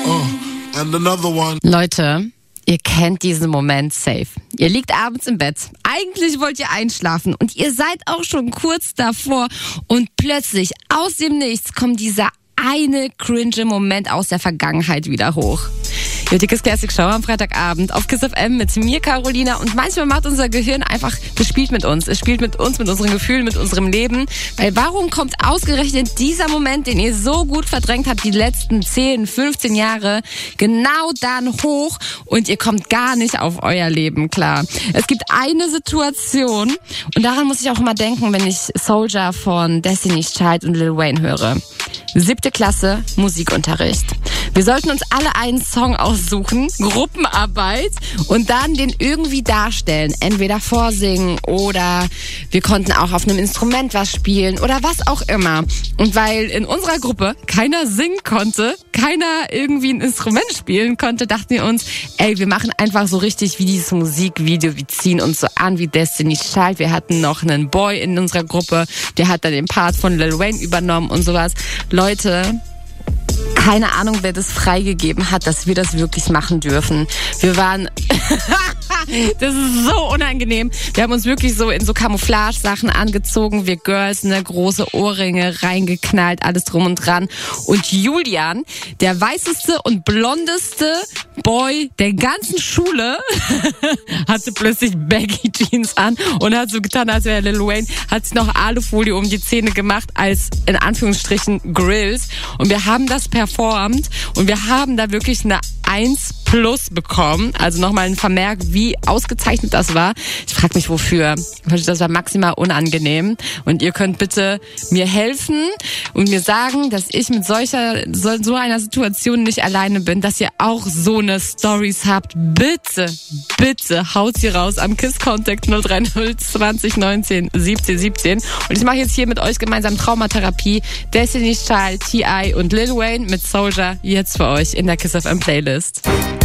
And another one. Leute, ihr kennt diesen Moment safe. Ihr liegt abends im Bett. Eigentlich wollt ihr einschlafen und ihr seid auch schon kurz davor und plötzlich aus dem Nichts kommt dieser eine cringe Moment aus der Vergangenheit wieder hoch. Jürtikes Classic Show am Freitagabend auf KISS FM mit mir, Carolina. Und manchmal macht unser Gehirn einfach, das spielt mit uns. Es spielt mit uns, mit unseren Gefühlen, mit unserem Leben. Weil warum kommt ausgerechnet dieser Moment, den ihr so gut verdrängt habt, die letzten 10, 15 Jahre, genau dann hoch und ihr kommt gar nicht auf euer Leben klar? Es gibt eine Situation und daran muss ich auch immer denken, wenn ich Soldier von Destiny's Child und Lil Wayne höre. 7. Klasse, Musikunterricht. Wir sollten uns alle einen Song aussuchen, Gruppenarbeit und dann den irgendwie darstellen. Entweder vorsingen oder wir konnten auch auf einem Instrument was spielen oder was auch immer. Und weil in unserer Gruppe keiner singen konnte, keiner irgendwie ein Instrument spielen konnte, dachten wir uns, wir machen einfach so richtig wie dieses Musikvideo. Wir ziehen uns so an wie Destiny's Child. Wir hatten noch einen Boy in unserer Gruppe, der hat dann den Part von Lil Wayne übernommen und sowas. Leute, keine Ahnung, wer das freigegeben hat, dass wir das wirklich machen dürfen. Wir waren... Das ist so unangenehm. Wir haben uns wirklich so in so Camouflage-Sachen angezogen. Wir Girls, große Ohrringe reingeknallt, alles drum und dran. Und Julian, der weißeste und blondeste Boy der ganzen Schule, hatte plötzlich Baggy Jeans an und hat so getan, als wäre Lil Wayne, hat sich noch Alufolie um die Zähne gemacht als, in Anführungsstrichen, Grills. Und wir haben das performt und wir haben da wirklich eine 1+ bekommen. Also nochmal ein Vermerk, wie ausgezeichnet das war. Ich frage mich, wofür. Das war maximal unangenehm. Und ihr könnt bitte mir helfen und mir sagen, dass ich mit so einer Situation nicht alleine bin, dass ihr auch so eine Storys habt. Bitte, bitte haut sie raus am KISS Contact 030 20 19 17 17. Und ich mache jetzt hier mit euch gemeinsam Traumatherapie. Destiny's Child, T.I. und Lil Wayne mit Soldier jetzt für euch in der KISS FM Playlist.